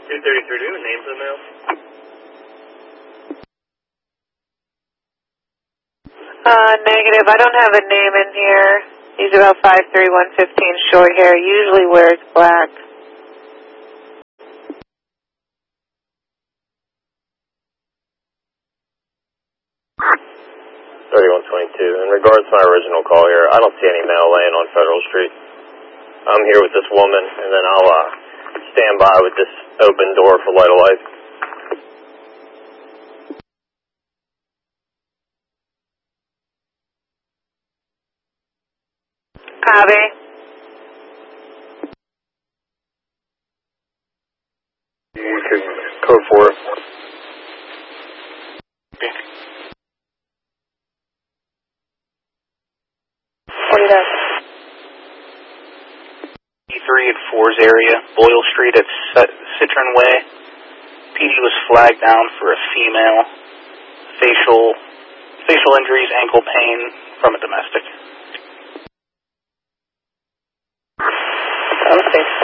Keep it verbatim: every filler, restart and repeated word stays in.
two thirty-three, do you have a name for the mail? Uh, negative. I don't have a name in here. He's about five three, one fifteen, short hair, usually wears black. thirty-one twenty-two. In regards to my original call here, I don't see any mail laying on Federal Street. I'm here with this woman, and then I'll uh, stand by with this open door for Light of Life. Copy. You can code for it. Window. E three at Fours area, Boyle Street at Citron Way. P D was flagged down for a female. Facial, facial injuries, ankle pain from a domestic. Okay.